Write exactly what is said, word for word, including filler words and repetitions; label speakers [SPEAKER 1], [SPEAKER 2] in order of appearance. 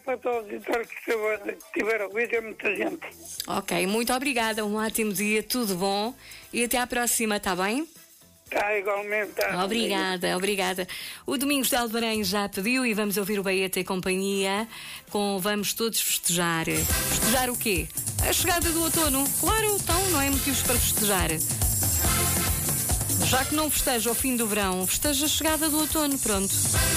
[SPEAKER 1] para todos os auditores que estiveram a ouvir, é muita gente.
[SPEAKER 2] Ok, muito obrigada, um ótimo dia, tudo bom e até à próxima, está bem?
[SPEAKER 1] Está igualmente. Tá.
[SPEAKER 2] Obrigada, obrigada. O Domingos de Alvarém já pediu e vamos ouvir o Baeta e companhia com Vamos Todos Festejar. Festejar o quê? A chegada do outono. Claro, então não é motivos para festejar. Já que não festeja o fim do verão, festeja a chegada do outono, pronto.